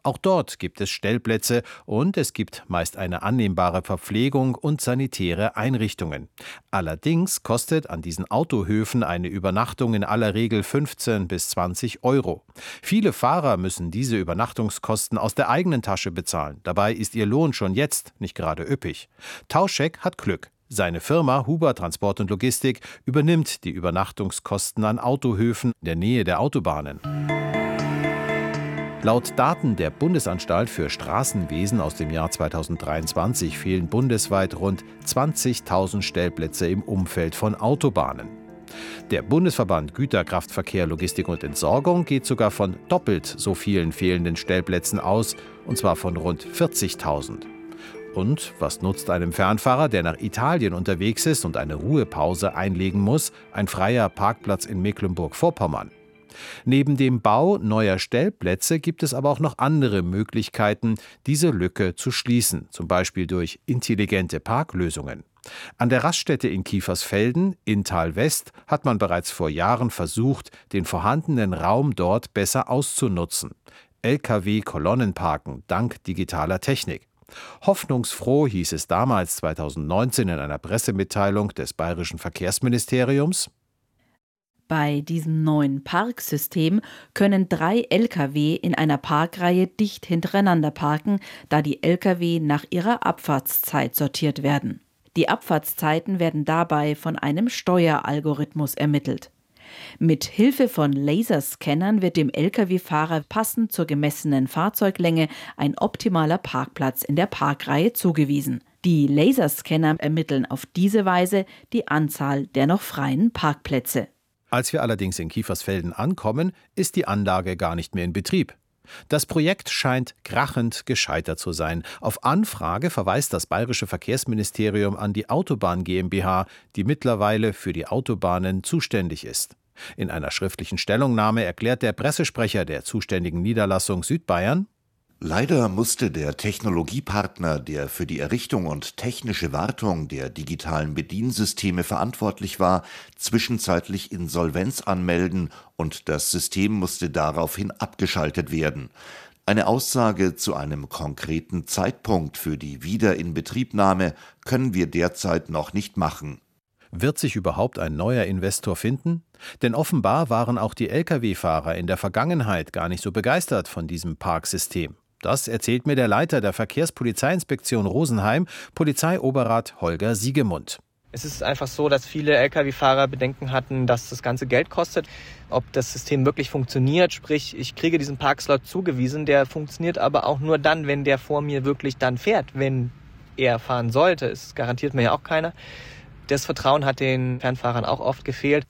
Auch dort gibt es Stellplätze und es gibt meist eine annehmbare Verpflegung und sanitäre Einrichtungen. Allerdings kostet an diesen Autohöfen eine Übernachtung in aller Regel 15 bis 20 Euro. Viele Fahrer müssen diese Übernachtungskosten aus der eigenen Tasche bezahlen. Dabei ist ihr Lohn schon jetzt nicht gerade üppig. Tauschek hat Glück. Seine Firma Huber Transport und Logistik übernimmt die Übernachtungskosten an Autohöfen in der Nähe der Autobahnen. Laut Daten der Bundesanstalt für Straßenwesen aus dem Jahr 2023 fehlen bundesweit rund 20.000 Stellplätze im Umfeld von Autobahnen. Der Bundesverband Güterkraftverkehr, Logistik und Entsorgung geht sogar von doppelt so vielen fehlenden Stellplätzen aus, und zwar von rund 40.000. Und was nutzt einem Fernfahrer, der nach Italien unterwegs ist und eine Ruhepause einlegen muss, ein freier Parkplatz in Mecklenburg-Vorpommern? Neben dem Bau neuer Stellplätze gibt es aber auch noch andere Möglichkeiten, diese Lücke zu schließen, zum Beispiel durch intelligente Parklösungen. An der Raststätte in Kiefersfelden, Inntal West, hat man bereits vor Jahren versucht, den vorhandenen Raum dort besser auszunutzen. Lkw-Kolonnen parken, dank digitaler Technik. Hoffnungsfroh hieß es damals 2019 in einer Pressemitteilung des Bayerischen Verkehrsministeriums: Bei diesem neuen Parksystem können 3 Lkw in einer Parkreihe dicht hintereinander parken, da die Lkw nach ihrer Abfahrtszeit sortiert werden. Die Abfahrtszeiten werden dabei von einem Steueralgorithmus ermittelt. Mit Hilfe von Laserscannern wird dem Lkw-Fahrer passend zur gemessenen Fahrzeuglänge ein optimaler Parkplatz in der Parkreihe zugewiesen. Die Laserscanner ermitteln auf diese Weise die Anzahl der noch freien Parkplätze. Als wir allerdings in Kiefersfelden ankommen, ist die Anlage gar nicht mehr in Betrieb. Das Projekt scheint krachend gescheitert zu sein. Auf Anfrage verweist das Bayerische Verkehrsministerium an die Autobahn GmbH, die mittlerweile für die Autobahnen zuständig ist. In einer schriftlichen Stellungnahme erklärt der Pressesprecher der zuständigen Niederlassung Südbayern: Leider musste der Technologiepartner, der für die Errichtung und technische Wartung der digitalen Bediensysteme verantwortlich war, zwischenzeitlich Insolvenz anmelden und das System musste daraufhin abgeschaltet werden. Eine Aussage zu einem konkreten Zeitpunkt für die Wiederinbetriebnahme können wir derzeit noch nicht machen. Wird sich überhaupt ein neuer Investor finden? Denn offenbar waren auch die Lkw-Fahrer in der Vergangenheit gar nicht so begeistert von diesem Parksystem. Das erzählt mir der Leiter der Verkehrspolizeiinspektion Rosenheim, Polizeioberrat Holger Siegemund. Es ist einfach so, dass viele Lkw-Fahrer Bedenken hatten, dass das Ganze Geld kostet. Ob das System wirklich funktioniert, sprich, ich kriege diesen Parkslot zugewiesen, der funktioniert aber auch nur dann, wenn der vor mir wirklich dann fährt, wenn er fahren sollte. Das garantiert mir ja auch keiner. Das Vertrauen hat den Fernfahrern auch oft gefehlt.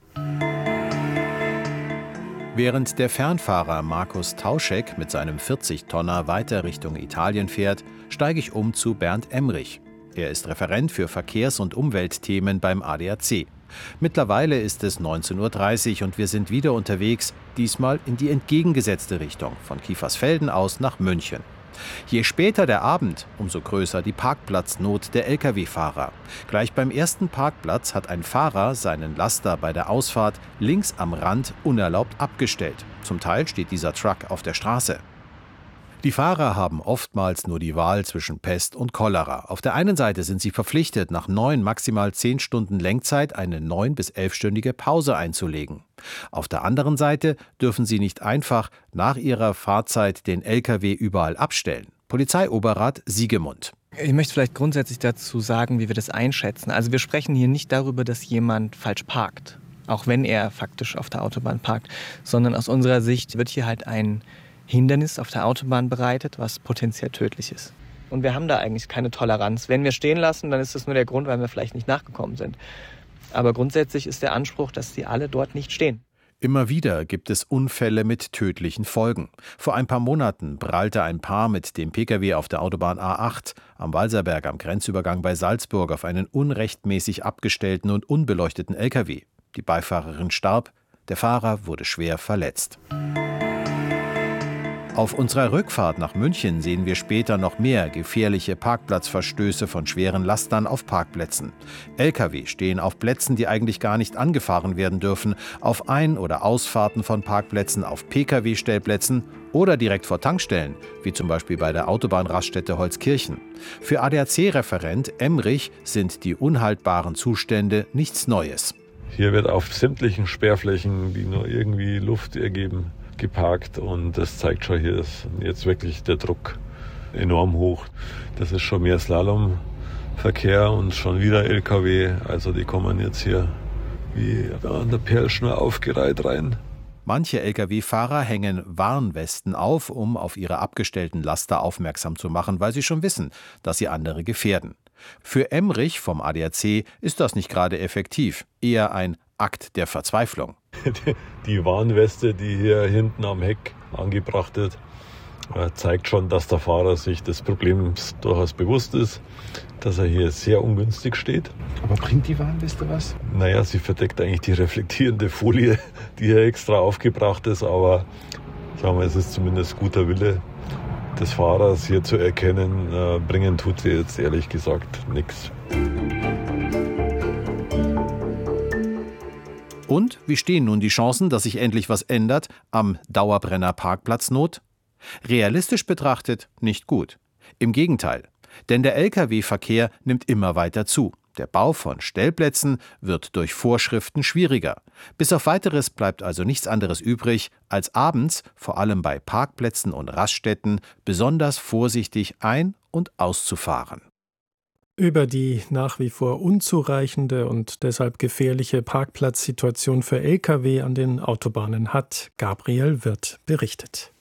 Während der Fernfahrer Markus Tauschek mit seinem 40-Tonner weiter Richtung Italien fährt, steige ich um zu Bernd Emrich. Er ist Referent für Verkehrs- und Umweltthemen beim ADAC. Mittlerweile ist es 19:30 Uhr und wir sind wieder unterwegs, diesmal in die entgegengesetzte Richtung, von Kiefersfelden aus nach München. Je später der Abend, umso größer die Parkplatznot der Lkw-Fahrer. Gleich beim ersten Parkplatz hat ein Fahrer seinen Laster bei der Ausfahrt links am Rand unerlaubt abgestellt. Zum Teil steht dieser Truck auf der Straße. Die Fahrer haben oftmals nur die Wahl zwischen Pest und Cholera. Auf der einen Seite sind sie verpflichtet, nach 9, maximal 10 Stunden Lenkzeit eine 9- bis 11-stündige Pause einzulegen. Auf der anderen Seite dürfen sie nicht einfach nach ihrer Fahrzeit den Lkw überall abstellen. Polizeioberrat Siegemund. Ich möchte vielleicht grundsätzlich dazu sagen, wie wir das einschätzen. Also wir sprechen hier nicht darüber, dass jemand falsch parkt, auch wenn er faktisch auf der Autobahn parkt, sondern aus unserer Sicht wird hier halt ein Hindernis auf der Autobahn bereitet, was potenziell tödlich ist. Und wir haben da eigentlich keine Toleranz. Wenn wir stehen lassen, dann ist das nur der Grund, weil wir vielleicht nicht nachgekommen sind. Aber grundsätzlich ist der Anspruch, dass die alle dort nicht stehen. Immer wieder gibt es Unfälle mit tödlichen Folgen. Vor ein paar Monaten prallte ein Paar mit dem Pkw auf der Autobahn A8 am Walserberg am Grenzübergang bei Salzburg auf einen unrechtmäßig abgestellten und unbeleuchteten Lkw. Die Beifahrerin starb, der Fahrer wurde schwer verletzt. Auf unserer Rückfahrt nach München sehen wir später noch mehr gefährliche Parkplatzverstöße von schweren Lastern auf Parkplätzen. Lkw stehen auf Plätzen, die eigentlich gar nicht angefahren werden dürfen, auf Ein- oder Ausfahrten von Parkplätzen, auf Pkw-Stellplätzen oder direkt vor Tankstellen, wie zum Beispiel bei der Autobahnraststätte Holzkirchen. Für ADAC-Referent Emrich sind die unhaltbaren Zustände nichts Neues. Hier wird auf sämtlichen Sperrflächen, die nur irgendwie Luft ergeben, geparkt, und das zeigt schon, hier ist jetzt wirklich der Druck enorm hoch. Das ist schon mehr Slalomverkehr und schon wieder LKW, also die kommen jetzt hier wie an der Perlschnur aufgereiht rein. Manche Lkw-Fahrer hängen Warnwesten auf ihre abgestellten Laster aufmerksam zu machen, weil sie schon wissen, dass sie andere gefährden. Für Emrich vom ADAC ist das nicht gerade effektiv, eher ein Akt der Verzweiflung. Die Warnweste, die hier hinten am Heck angebracht wird, zeigt schon, dass der Fahrer sich des Problems durchaus bewusst ist, dass er hier sehr ungünstig steht. Aber bringt die Warnweste was? Naja, sie verdeckt eigentlich die reflektierende Folie, die hier extra aufgebracht ist, aber sagen wir, es ist zumindest guter Wille des Fahrers hier zu erkennen. Bringen tut sie jetzt ehrlich gesagt nichts. Und wie stehen nun die Chancen, dass sich endlich was ändert am Dauerbrenner-Parkplatznot? Realistisch betrachtet nicht gut. Im Gegenteil. Denn der Lkw-Verkehr nimmt immer weiter zu. Der Bau von Stellplätzen wird durch Vorschriften schwieriger. Bis auf Weiteres bleibt also nichts anderes übrig, als abends, vor allem bei Parkplätzen und Raststätten, besonders vorsichtig ein- und auszufahren. Über die nach wie vor unzureichende und deshalb gefährliche Parkplatzsituation für Lkw an den Autobahnen hat Gabriel Wirth berichtet.